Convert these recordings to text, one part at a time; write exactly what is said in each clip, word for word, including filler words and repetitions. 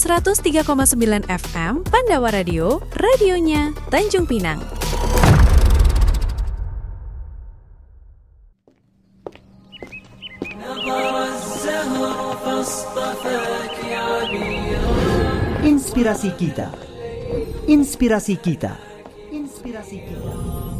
seratus tiga koma sembilan F M Pandawa Radio, radionya Tanjung Pinang. Inspirasi kita, inspirasi kita, inspirasi kita.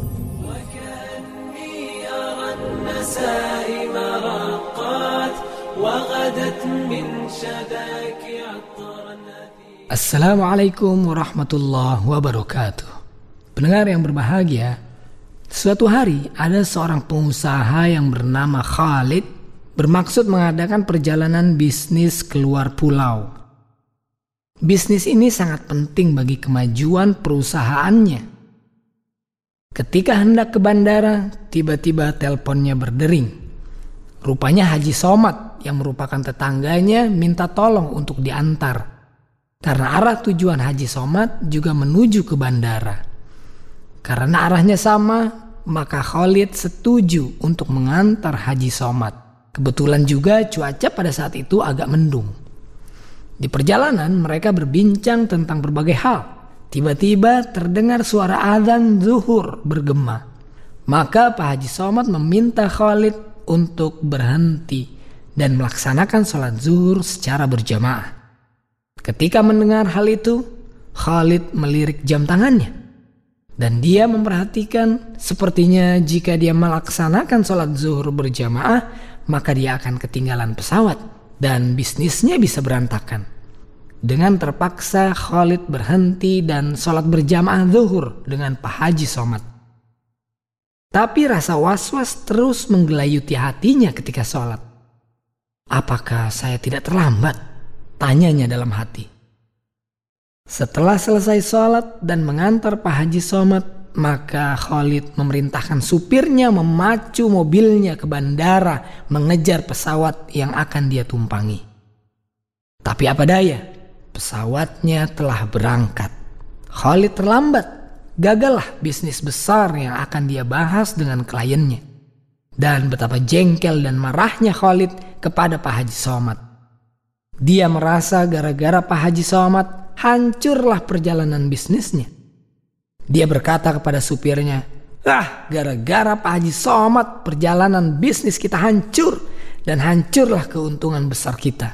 Assalamualaikum warahmatullahi wabarakatuh. Pendengar yang berbahagia, suatu hari ada seorang pengusaha yang bernama Khalid bermaksud mengadakan perjalanan bisnis keluar pulau. Bisnis ini sangat penting bagi kemajuan perusahaannya. Ketika hendak ke bandara, tiba-tiba teleponnya berdering. Rupanya Haji Somad yang merupakan tetangganya minta tolong untuk diantar. Karena arah tujuan Haji Somad juga menuju ke bandara. Karena arahnya sama, maka Khalid setuju untuk mengantar Haji Somad. Kebetulan juga cuaca pada saat itu agak mendung. Di perjalanan mereka berbincang tentang berbagai hal. Tiba-tiba terdengar suara azan zuhur bergema. Maka Pak Haji Somad meminta Khalid untuk berhenti dan melaksanakan sholat zuhur secara berjamaah. Ketika mendengar hal itu, Khalid melirik jam tangannya. Dan dia memperhatikan sepertinya jika dia melaksanakan sholat zuhur berjamaah, maka dia akan ketinggalan pesawat dan bisnisnya bisa berantakan. Dengan terpaksa Khalid berhenti dan sholat berjamaah zuhur dengan Pak Haji Somad. Tapi rasa was-was terus menggelayuti hatinya ketika sholat. Apakah saya tidak terlambat? Tanyanya dalam hati. Setelah selesai sholat dan mengantar Pak Haji Somad, maka Khalid memerintahkan supirnya memacu mobilnya ke bandara mengejar pesawat yang akan dia tumpangi. Tapi apa daya, pesawatnya telah berangkat. Khalid terlambat. Gagallah bisnis besar yang akan dia bahas dengan kliennya. Dan betapa jengkel dan marahnya Khalid kepada Pak Haji Somad. Dia merasa gara-gara Pak Haji Somad hancurlah perjalanan bisnisnya. Dia berkata kepada supirnya, "Ah, gara-gara Pak Haji Somad perjalanan bisnis kita hancur dan hancurlah keuntungan besar kita."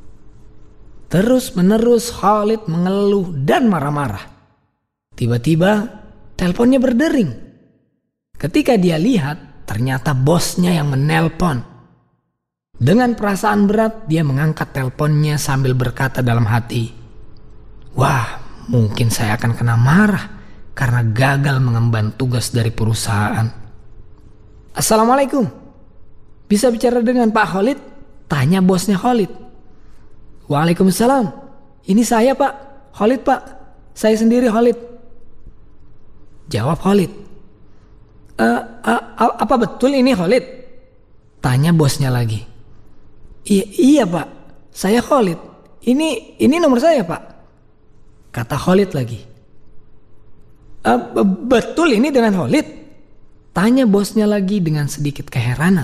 Terus menerus Khalid mengeluh dan marah-marah. Tiba-tiba teleponnya berdering. Ketika dia lihat, ternyata bosnya yang menelpon. Dengan perasaan berat, dia mengangkat teleponnya sambil berkata dalam hati, "Wah, mungkin saya akan kena marah karena gagal mengemban tugas dari perusahaan." "Assalamualaikum, bisa bicara dengan Pak Khalid?" tanya bosnya Khalid. "Waalaikumsalam, ini saya Pak, Khalid Pak, saya sendiri Khalid." Jawab Khalid. E, a, a, "Apa betul ini Khalid?" tanya bosnya lagi. I, "Iya Pak, saya Khalid. Ini ini nomor saya Pak," kata Khalid lagi. E, "Betul ini dengan Khalid?" tanya bosnya lagi dengan sedikit keheranan.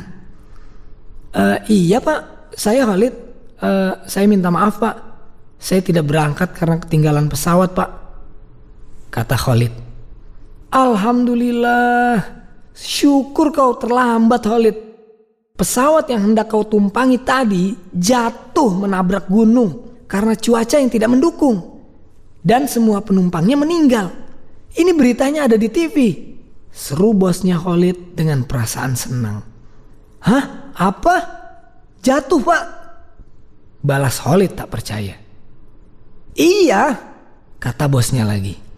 E, "Iya Pak, saya Khalid. E, saya minta maaf Pak, saya tidak berangkat karena ketinggalan pesawat Pak," kata Khalid. "Alhamdulillah, syukur kau terlambat Khalid. Pesawat yang hendak kau tumpangi tadi jatuh menabrak gunung karena cuaca yang tidak mendukung. Dan semua penumpangnya meninggal. Ini beritanya ada di T V," seru bosnya Khalid dengan perasaan senang. "Hah? Apa? Jatuh Pak?" balas Khalid tak percaya. "Iya," kata bosnya lagi.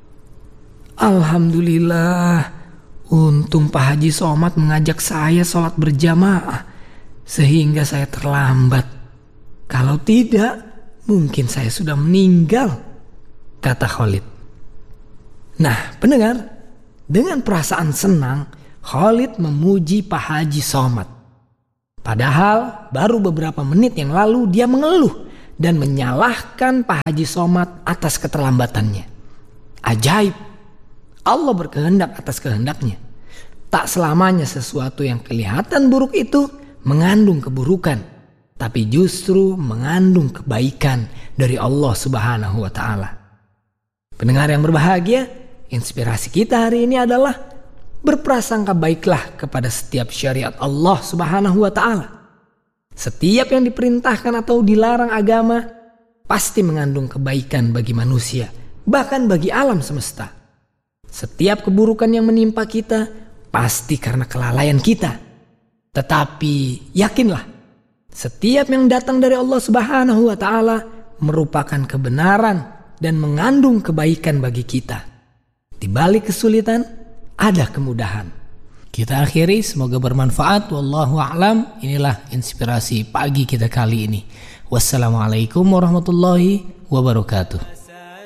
"Alhamdulillah, untung Pak Haji Somad mengajak saya sholat berjamaah sehingga saya terlambat. Kalau tidak, mungkin saya sudah meninggal," kata Khalid. Nah, pendengar, dengan perasaan senang, Khalid memuji Pak Haji Somad. Padahal baru beberapa menit yang lalu dia mengeluh dan menyalahkan Pak Haji Somad atas keterlambatannya. Ajaib. Allah berkehendak atas kehendaknya. Tak selamanya sesuatu yang kelihatan buruk itu mengandung keburukan. tapi justru mengandung kebaikan dari Allah Subhanahu wa taala. Pendengar yang berbahagia, inspirasi kita hari ini adalah berprasangka baiklah kepada setiap syariat Allah Subhanahu wa taala. Setiap yang diperintahkan atau dilarang agama pasti mengandung kebaikan bagi manusia, bahkan bagi alam semesta. Setiap keburukan yang menimpa kita pasti karena kelalaian kita. Tetapi yakinlah, setiap yang datang dari Allah Subhanahu wa taala merupakan kebenaran dan mengandung kebaikan bagi kita. Di balik kesulitan ada kemudahan. Kita akhiri, semoga bermanfaat. Wallahu a'lam. Inilah inspirasi pagi kita kali ini. Wassalamualaikum warahmatullahi wabarakatuh.